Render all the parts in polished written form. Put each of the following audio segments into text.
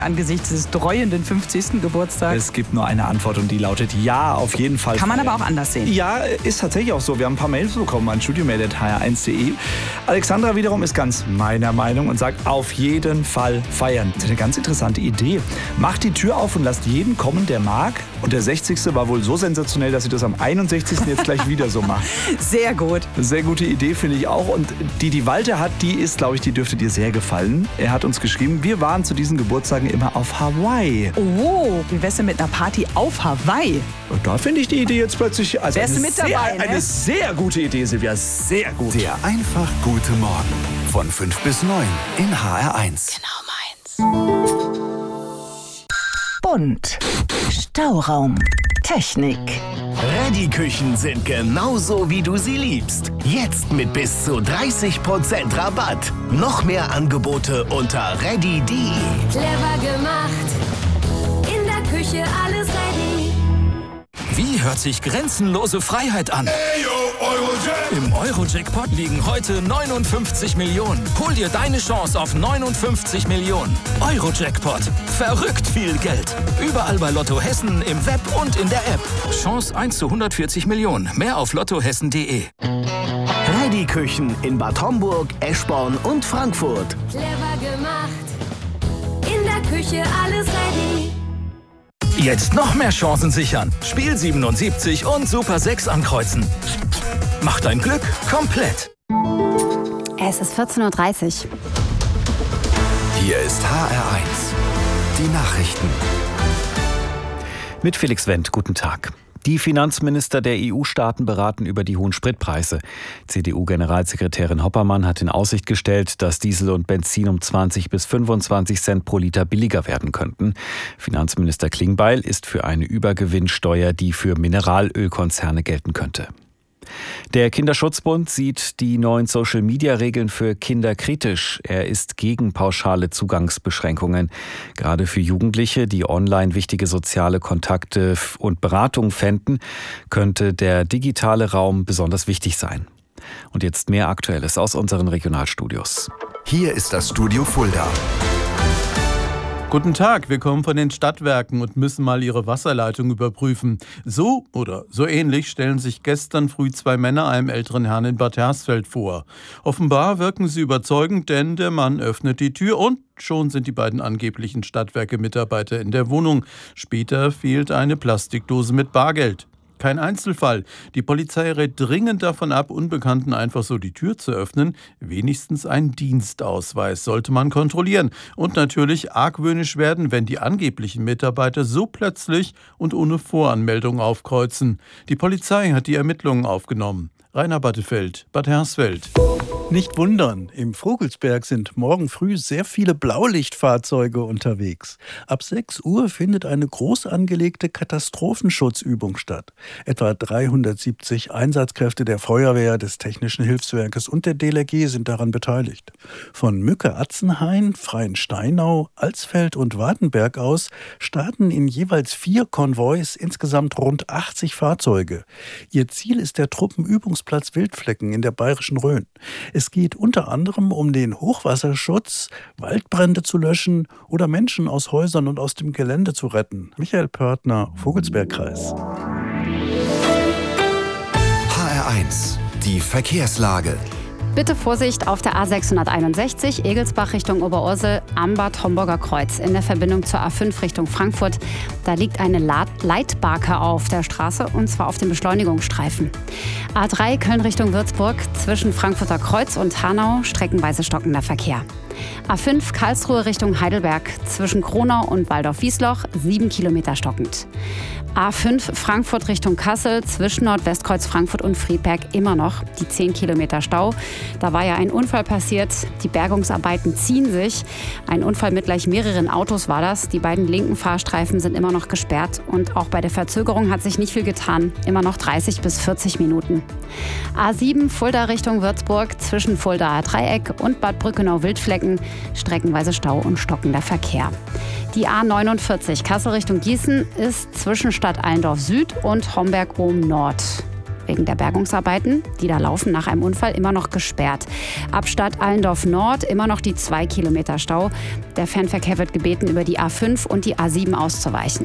Angesichts des dreuenden 50. Geburtstags? Es gibt nur eine Antwort und die lautet ja, auf jeden Fall. Kann man aber auch anders sehen. Ja, ist tatsächlich auch so. Wir haben ein paar Mails bekommen an studiomail@hr1.de. Alexandra wiederum ist ganz meiner Meinung und sagt, auf jeden Fall feiern. Das ist eine ganz interessante Idee. Macht die Tür auf und lasst jeden kommen, der mag. Und der 60. war wohl so sensationell, dass sie das am 61. jetzt gleich wieder so macht. Sehr gut. Sehr gute Idee, finde ich auch. Und die Walter hat, die ist, glaube ich, die dürfte dir sehr gefallen. Er hat uns geschrieben, wir waren zu diesen Geburtstagen immer auf Hawaii. Oh, wie wär's denn mit einer Party auf Hawaii? Und da finde ich die Idee jetzt plötzlich wärst du mit dabei, ne? Eine sehr gute Idee, Silvia. Sehr gut. Der einfach gute Morgen von 5 bis 9 in HR1. Genau meins. Bunt. Stauraum. Technik. Ready-Küchen sind genauso, wie du sie liebst. Jetzt mit bis zu 30% Rabatt. Noch mehr Angebote unter ready.de. Clever gemacht. In der Küche alles ready. Wie hört sich grenzenlose Freiheit an? Im Euro-Jackpot liegen heute 59 Millionen. Hol dir deine Chance auf 59 Millionen. Euro-Jackpot. Verrückt viel Geld. Überall bei Lotto Hessen, im Web und in der App. Chance 1 zu 140 Millionen. Mehr auf lottohessen.de. Ready-Küchen in Bad Homburg, Eschborn und Frankfurt. Clever gemacht. In der Küche alles ready. Jetzt noch mehr Chancen sichern. Spiel 77 und Super 6 ankreuzen. Mach dein Glück komplett. Es ist 14:30 Uhr. Hier ist HR1. Die Nachrichten. Mit Felix Wendt, guten Tag. Die Finanzminister der EU-Staaten beraten über die hohen Spritpreise. CDU-Generalsekretärin Hoppermann hat in Aussicht gestellt, dass Diesel und Benzin um 20 bis 25 Cent pro Liter billiger werden könnten. Finanzminister Klingbeil ist für eine Übergewinnsteuer, die für Mineralölkonzerne gelten könnte. Der Kinderschutzbund sieht die neuen Social-Media-Regeln für Kinder kritisch. Er ist gegen pauschale Zugangsbeschränkungen. Gerade für Jugendliche, die online wichtige soziale Kontakte und Beratung fänden, könnte der digitale Raum besonders wichtig sein. Und jetzt mehr Aktuelles aus unseren Regionalstudios. Hier ist das Studio Fulda. Guten Tag, wir kommen von den Stadtwerken und müssen mal ihre Wasserleitung überprüfen. So oder so ähnlich stellen sich gestern früh zwei Männer einem älteren Herrn in Bad Hersfeld vor. Offenbar wirken sie überzeugend, denn der Mann öffnet die Tür und schon sind die beiden angeblichen Stadtwerke-Mitarbeiter in der Wohnung. Später fehlt eine Plastikdose mit Bargeld. Kein Einzelfall. Die Polizei rät dringend davon ab, Unbekannten einfach so die Tür zu öffnen. Wenigstens ein Dienstausweis sollte man kontrollieren. Und natürlich argwöhnisch werden, wenn die angeblichen Mitarbeiter so plötzlich und ohne Voranmeldung aufkreuzen. Die Polizei hat die Ermittlungen aufgenommen. Rainer Battefeld, Bad Hersfeld. Nicht wundern, im Vogelsberg sind morgen früh sehr viele Blaulichtfahrzeuge unterwegs. Ab 6 Uhr findet eine groß angelegte Katastrophenschutzübung statt. Etwa 370 Einsatzkräfte der Feuerwehr, des Technischen Hilfswerkes und der DLRG sind daran beteiligt. Von Mücke-Atzenhain, Freiensteinau, Alsfeld und Wartenberg aus starten in jeweils 4 Konvois insgesamt rund 80 Fahrzeuge. Ihr Ziel ist der Truppenübungsplatz Wildflecken in der Bayerischen Rhön. Es geht unter anderem um den Hochwasserschutz, Waldbrände zu löschen oder Menschen aus Häusern und aus dem Gelände zu retten. Michael Pörtner, Vogelsbergkreis. HR1, die Verkehrslage. Bitte Vorsicht auf der A661 Egelsbach Richtung Oberursel am Bad Homburger Kreuz in der Verbindung zur A5 Richtung Frankfurt. Da liegt eine Leitbarke auf der Straße und zwar auf dem Beschleunigungsstreifen. A3 Köln Richtung Würzburg zwischen Frankfurter Kreuz und Hanau streckenweise stockender Verkehr. A5 Karlsruhe Richtung Heidelberg zwischen Kronau und Waldorf-Wiesloch 7 Kilometer stockend. A5 Frankfurt Richtung Kassel zwischen Nordwestkreuz Frankfurt und Friedberg immer noch die 10 Kilometer Stau. Da war ja ein Unfall passiert. Die Bergungsarbeiten ziehen sich. Ein Unfall mit gleich mehreren Autos war das. Die beiden linken Fahrstreifen sind immer noch gesperrt. Und auch bei der Verzögerung hat sich nicht viel getan. Immer noch 30 bis 40 Minuten. A7 Fulda Richtung Würzburg zwischen Fuldaer Dreieck und Bad Brückenau-Wildflecken streckenweise Stau und stockender Verkehr. Die A49 Kassel Richtung Gießen ist zwischen Stadt Allendorf Süd und Homberg-Ohm Nord wegen der Bergungsarbeiten, die da laufen nach einem Unfall, immer noch gesperrt. Ab Stadt Allendorf Nord immer noch die 2 Kilometer Stau. Der Fernverkehr wird gebeten, über die A5 und die A7 auszuweichen.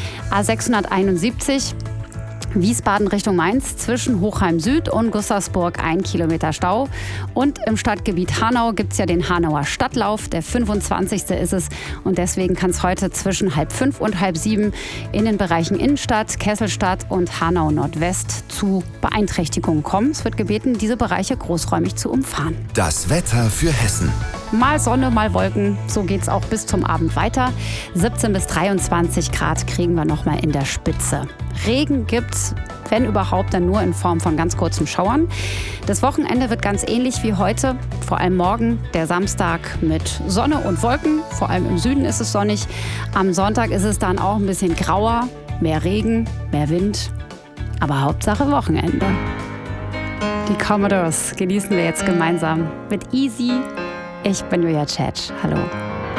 A671 Wiesbaden Richtung Mainz zwischen Hochheim Süd und Gustavsburg 1 Kilometer Stau. Und im Stadtgebiet Hanau gibt es ja den Hanauer Stadtlauf. Der 25. ist es. Und deswegen kann es heute zwischen 6:30 und 6:30 in den Bereichen Innenstadt, Kesselstadt und Hanau Nordwest zu Beeinträchtigungen kommen. Es wird gebeten, diese Bereiche großräumig zu umfahren. Das Wetter für Hessen. Mal Sonne, mal Wolken. So geht's auch bis zum Abend weiter. 17 bis 23 Grad kriegen wir noch mal in der Spitze. Regen gibt's, wenn überhaupt, dann nur in Form von ganz kurzen Schauern. Das Wochenende wird ganz ähnlich wie heute. Vor allem morgen, der Samstag, mit Sonne und Wolken. Vor allem im Süden ist es sonnig. Am Sonntag ist es dann auch ein bisschen grauer. Mehr Regen, mehr Wind. Aber Hauptsache Wochenende. Die Commodores genießen wir jetzt gemeinsam mit Easy. Ich bin Julia Tschetsch. Hallo.